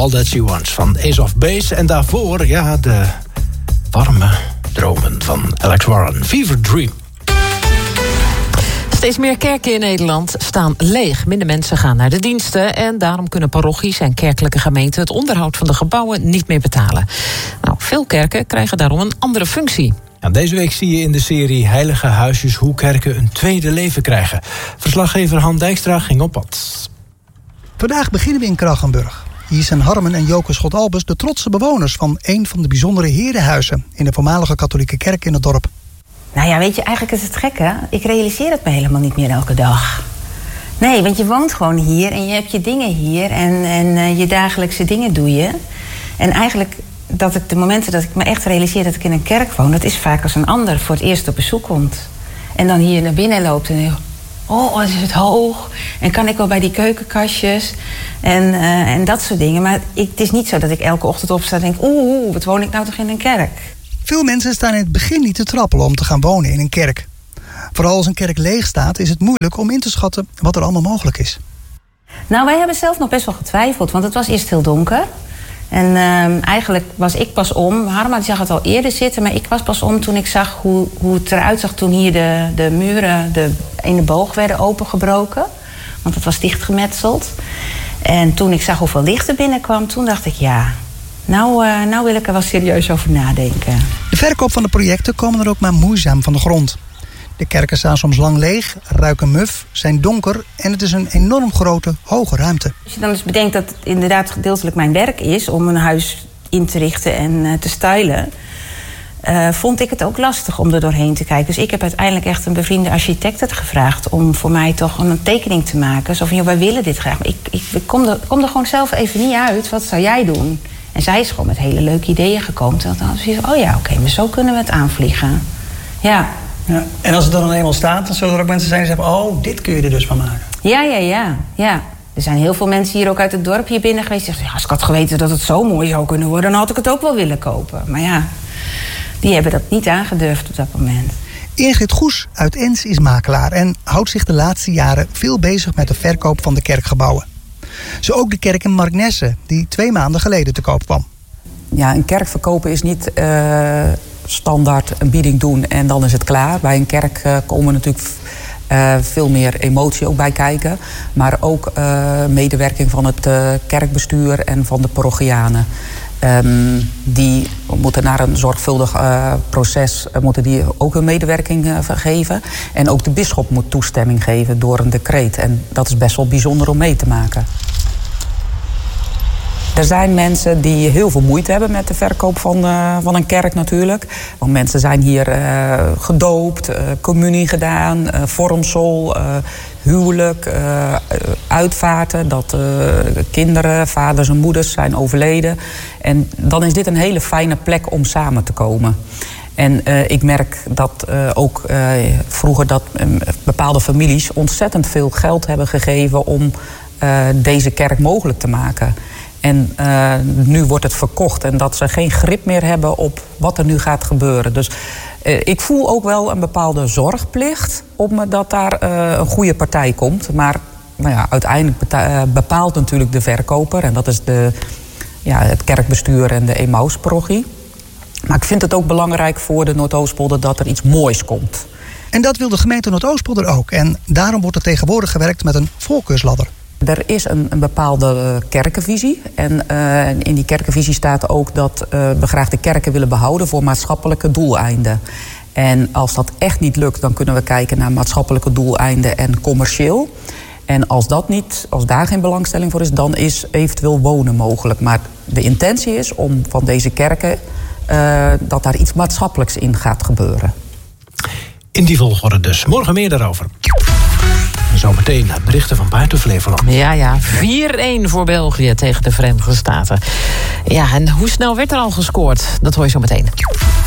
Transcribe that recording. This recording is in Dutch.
All That She Wants van Ace of Base. En daarvoor, de warme dromen van Alex Warren. Fever Dream. Steeds meer kerken in Nederland staan leeg. Minder mensen gaan naar de diensten en daarom kunnen parochies en kerkelijke gemeenten het onderhoud van de gebouwen niet meer betalen. Nou, veel kerken krijgen daarom een andere functie. Ja, deze week zie je in de serie Heilige Huisjes hoe kerken een tweede leven krijgen. Verslaggever Han Dijkstra ging op pad. Vandaag beginnen we in Krachenburg. Hier zijn Harmen en Joke Schot-Albers de trotse bewoners van een van de bijzondere herenhuizen in de voormalige katholieke kerk in het dorp. Nou ja, weet je, eigenlijk is het gekke. Ik realiseer het me helemaal niet meer elke dag. Nee, want je woont gewoon hier en je hebt je dingen hier en je dagelijkse dingen doe je. En eigenlijk, de momenten dat ik me echt realiseer dat ik in een kerk woon, dat is vaak als een ander voor het eerst op bezoek komt. En dan hier naar binnen loopt en denk ik, oh, wat is het hoog. En kan ik wel bij die keukenkastjes en dat soort dingen. Maar het is niet zo dat ik elke ochtend opsta en denk, wat woon ik nou toch in een kerk? Veel mensen staan in het begin niet te trappelen om te gaan wonen in een kerk. Vooral als een kerk leeg staat is het moeilijk om in te schatten wat er allemaal mogelijk is. Nou, wij hebben zelf nog best wel getwijfeld, want het was eerst heel donker. En eigenlijk was ik pas om. Harma zag het al eerder zitten, maar ik was pas om toen ik zag hoe het eruit zag toen hier de muren in de boog werden opengebroken. Want het was dichtgemetseld. En toen ik zag hoeveel licht er binnenkwam, toen dacht ik nou wil ik er wel serieus over nadenken. De verkoop van de projecten komen er ook maar moeizaam van de grond. De kerken staan soms lang leeg, ruiken muf, zijn donker en het is een enorm grote, hoge ruimte. Als je dan dus bedenkt dat het inderdaad gedeeltelijk mijn werk is om een huis in te richten en te stylen, vond ik het ook lastig om er doorheen te kijken. Dus ik heb uiteindelijk echt een bevriende architect het gevraagd om voor mij toch een tekening te maken. Zo van, wij willen dit graag. Maar ik kom er gewoon zelf even niet uit. Wat zou jij doen? En zij is gewoon met hele leuke ideeën gekomen. Toen dacht ik, oké, maar zo kunnen we het aanvliegen. Ja. Ja. En als het dan eenmaal staat, dan zullen er ook mensen zijn die zeggen, dit kun je er dus van maken. Ja. Er zijn heel veel mensen hier ook uit het dorp hier binnen geweest die zeggen, als ik had geweten dat het zo mooi zou kunnen worden, dan had ik het ook wel willen kopen. Maar ja, die hebben dat niet aangedurfd op dat moment. Ingrid Goes uit Ens is makelaar en houdt zich de laatste jaren veel bezig met de verkoop van de kerkgebouwen. Zo ook de kerk in Marknesse, die 2 maanden geleden te koop kwam. Ja, een kerk verkopen is niet standaard een bieding doen en dan is het klaar. Bij een kerk komen natuurlijk veel meer emotie ook bij kijken. Maar ook medewerking van het kerkbestuur en van de parochianen. Die moeten naar een zorgvuldig proces moeten die ook hun medewerking geven. En ook de bisschop moet toestemming geven door een decreet. En dat is best wel bijzonder om mee te maken. Er zijn mensen die heel veel moeite hebben met de verkoop van een kerk natuurlijk. Want mensen zijn hier gedoopt, communie gedaan, vormsel, huwelijk, uitvaarten. Dat kinderen, vaders en moeders zijn overleden. En dan is dit een hele fijne plek om samen te komen. En ik merk dat ook vroeger dat bepaalde families ontzettend veel geld hebben gegeven om deze kerk mogelijk te maken. En nu wordt het verkocht en dat ze geen grip meer hebben op wat er nu gaat gebeuren. Dus ik voel ook wel een bepaalde zorgplicht dat daar een goede partij komt. Maar uiteindelijk bepaalt natuurlijk de verkoper. En dat is het kerkbestuur en de Emmausparochie. Maar ik vind het ook belangrijk voor de Noordoostpolder dat er iets moois komt. En dat wil de gemeente Noordoostpolder ook. En daarom wordt er tegenwoordig gewerkt met een voorkeursladder. Er is een bepaalde kerkenvisie. En in die kerkenvisie staat ook dat we graag de kerken willen behouden voor maatschappelijke doeleinden. En als dat echt niet lukt, dan kunnen we kijken naar maatschappelijke doeleinden en commercieel. En als daar geen belangstelling voor is, dan is eventueel wonen mogelijk. Maar de intentie is om van deze kerken dat daar iets maatschappelijks in gaat gebeuren. In die volgorde dus. Morgen meer daarover. Zometeen berichten van buiten Flevoland. Ja, 4-1 voor België tegen de Verenigde Staten. Ja, en hoe snel werd er al gescoord? Dat hoor je zo meteen.